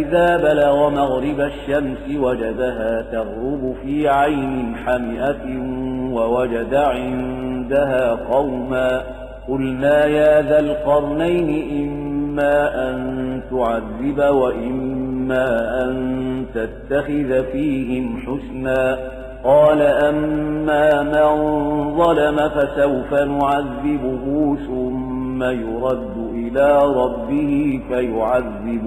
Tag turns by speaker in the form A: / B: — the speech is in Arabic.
A: فإذا بلغ مغرب الشمس وجدها تغرب في عين حمئة ووجد عندها قوما. قلنا يا ذا القرنين إما أن تعذب وإما أن تتخذ فيهم حسنا. قال أما من ظلم فسوف نعذبه ثم يرد إلى ربه فيعذبه